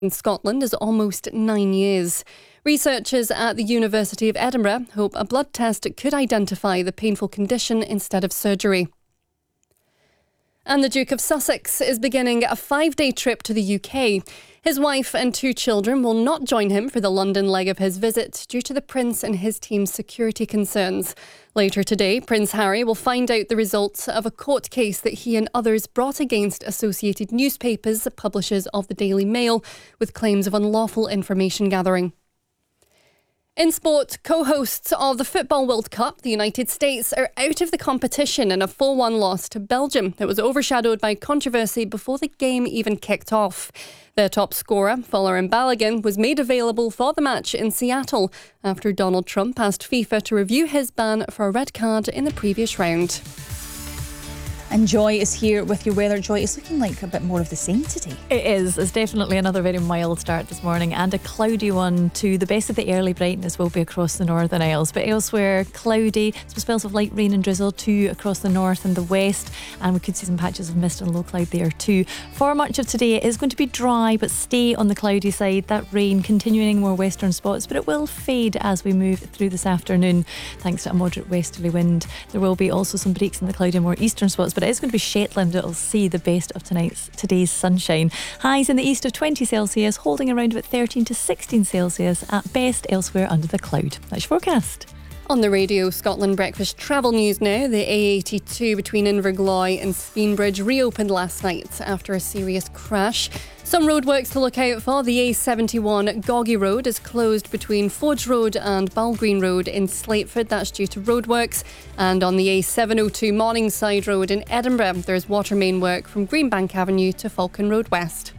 in Scotland is almost 9 years. Researchers at the University of Edinburgh hope a blood test could identify the painful condition instead of surgery. And the Duke of Sussex is beginning a 5-day trip to the UK. His wife and 2 children will not join him for the London leg of his visit due to the Prince and his team's security concerns. Later today, Prince Harry will find out the results of a court case that he and others brought against Associated Newspapers, publishers of the Daily Mail, with claims of unlawful information gathering. In sport, co-hosts of the Football World Cup, the United States, are out of the competition in a 4-1 loss to Belgium that was overshadowed by controversy before the game even kicked off. Their top scorer, Folarin Balogun, was made available for the match in Seattle after Donald Trump asked FIFA to review his ban for a red card in the previous round. And Joy is here with your weather. Joy, it's looking like a bit more of the same today. It is. It's definitely another very mild start this morning and a cloudy one too. The best of the early brightness will be across the Northern Isles, but elsewhere cloudy. Some spells of light rain and drizzle too across the north and the west, and we could see some patches of mist and low cloud there too. For much of today it is going to be dry but stay on the cloudy side. That rain continuing in more western spots, but it will fade as we move through this afternoon thanks to a moderate westerly wind. There will be also some breaks in the cloudy more eastern spots, but it is going to be Shetland that will see the best of today's sunshine. Highs in the east of 20 Celsius, holding around about 13 to 16 Celsius at best elsewhere under the cloud. That's your forecast. On the Radio Scotland Breakfast travel news now, the A82 between Invergloy and Speenbridge reopened last night after a serious crash. Some roadworks to look out for. The A71 Goggy Road is closed between Forge Road and Balgreen Road in Slateford. That's due to roadworks. And on the A702 Morningside Road in Edinburgh, there's water main work from Greenbank Avenue to Falcon Road West.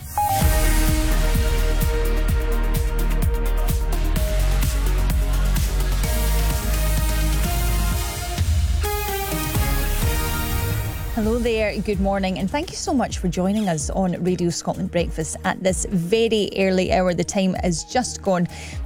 Hello there, good morning, and thank you so much for joining us on Radio Scotland Breakfast at this very early hour. The time has just gone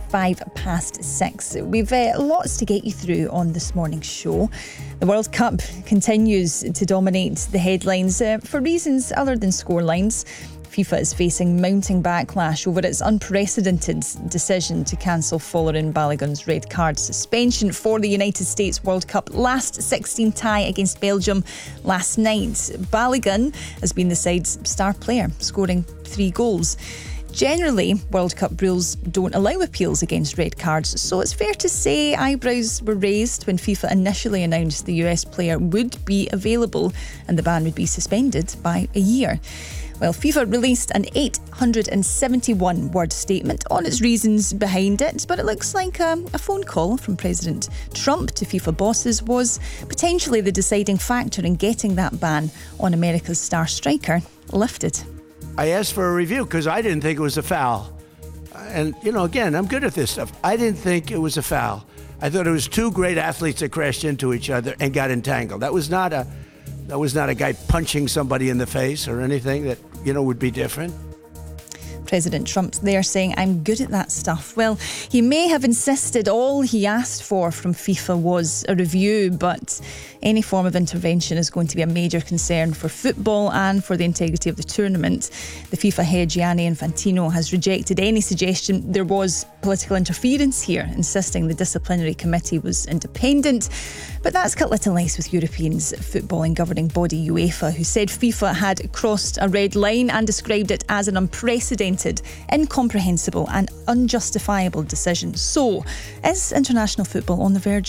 6:05. We've lots to get you through on this morning's show. The World Cup continues to dominate the headlines for reasons other than scorelines. FIFA is facing mounting backlash over its unprecedented decision to cancel Folarin Balogun's red card suspension for the United States World Cup last 16 tie against Belgium last night. Balogun has been the side's star player, scoring 3 goals. Generally, World Cup rules don't allow appeals against red cards, so it's fair to say eyebrows were raised when FIFA initially announced the US player would be available and the ban would be suspended by a year. Well, FIFA released an 871-word statement on its reasons behind it, but it looks like a phone call from President Trump to FIFA bosses was potentially the deciding factor in getting that ban on America's star striker lifted. I asked for a review because I didn't think it was a foul. And, again, I'm good at this stuff. I didn't think it was a foul. I thought it was 2 great athletes that crashed into each other and got entangled. That was not a guy punching somebody in the face or anything that, would be different. President Trump's there saying, I'm good at that stuff. Well, he may have insisted all he asked for from FIFA was a review, but any form of intervention is going to be a major concern for football and for the integrity of the tournament. The FIFA head Gianni Infantino has rejected any suggestion there was political interference here, insisting the disciplinary committee was independent. But that's cut little ice with Europeans' footballing governing body UEFA, who said FIFA had crossed a red line and described it as an unprecedented, incomprehensible and unjustifiable decision. So, is international football on the verge